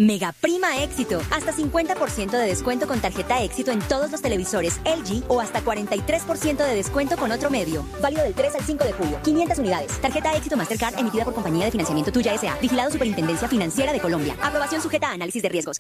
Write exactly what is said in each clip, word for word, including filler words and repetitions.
Mega Prima Éxito. Hasta cincuenta por ciento de descuento con tarjeta Éxito en todos los televisores L G o hasta cuarenta y tres por ciento de descuento con otro medio. Válido del tres al cinco de julio. quinientas unidades. Tarjeta Éxito Mastercard emitida por Compañía de Financiamiento Tuya S A. Vigilado Superintendencia Financiera de Colombia. Aprobación sujeta a análisis de riesgos.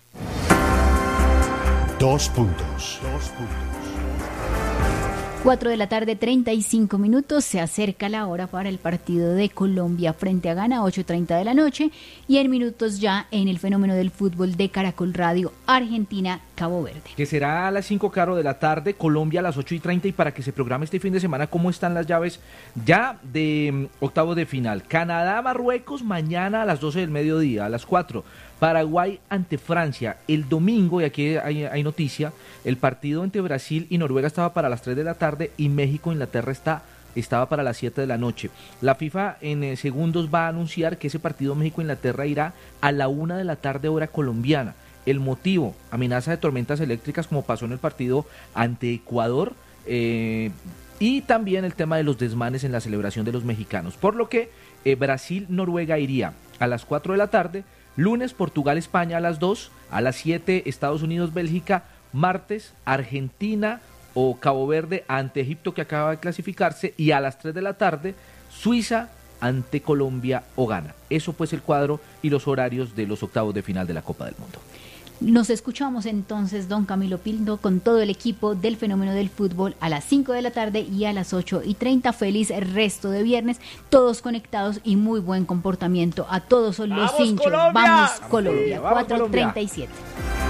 Dos puntos. Dos puntos. cuatro de la tarde, treinta y cinco minutos, se acerca la hora para el partido de Colombia frente a Ghana, ocho y treinta de la noche, y en minutos ya en el fenómeno del fútbol de Caracol Radio, Argentina, Cabo Verde. Que será a las cinco, claro, de la tarde, Colombia a las ocho y treinta, y para que se programe este fin de semana, ¿cómo están las llaves ya de um, octavos de final? Canadá, Marruecos, mañana a las doce del mediodía, a las cuatro. Paraguay ante Francia el domingo, y aquí hay, hay noticia, el partido entre Brasil y Noruega estaba para las tres de la tarde y México-Inglaterra está, estaba para las siete de la noche. La FIFA en eh, segundos va a anunciar que ese partido México-Inglaterra irá a la una de la tarde hora colombiana. El motivo, amenaza de tormentas eléctricas como pasó en el partido ante Ecuador, eh, y también el tema de los desmanes en la celebración de los mexicanos, por lo que eh, Brasil-Noruega iría a las cuatro de la tarde, lunes Portugal-España a las dos, a las siete Estados Unidos-Bélgica, martes Argentina o Cabo Verde ante Egipto que acaba de clasificarse, y a las tres de la tarde Suiza ante Colombia o Ghana. Eso pues el cuadro y los horarios de los octavos de final de la Copa del Mundo. Nos escuchamos entonces, don Camilo Pildo, con todo el equipo del fenómeno del fútbol a las cinco de la tarde y a las ocho y treinta. Feliz resto de viernes, todos conectados y muy buen comportamiento a todos los hinchas. Colombia! Vamos Colombia, Vamos, cuatro treinta y siete.